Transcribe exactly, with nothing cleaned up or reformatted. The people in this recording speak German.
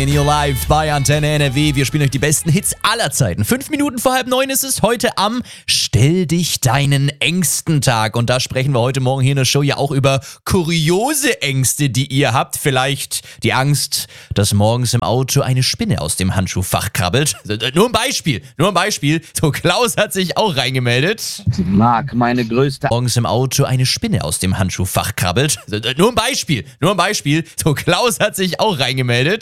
In Your Life bei Antenne N R W. Wir spielen euch die besten Hits aller Zeiten. Fünf Minuten vor halb neun ist es heute am Stell dich deinen Ängsten Tag. Und da sprechen wir heute Morgen hier in der Show ja auch über kuriose Ängste, die ihr habt. Vielleicht die Angst, dass morgens im Auto eine Spinne aus dem Handschuhfach krabbelt. Nur ein Beispiel, nur ein Beispiel. So, Klaus hat sich auch reingemeldet. Marc, meine größte... Morgens im Auto eine Spinne aus dem Handschuhfach krabbelt. Nur ein Beispiel, nur ein Beispiel. So, Klaus hat sich auch reingemeldet.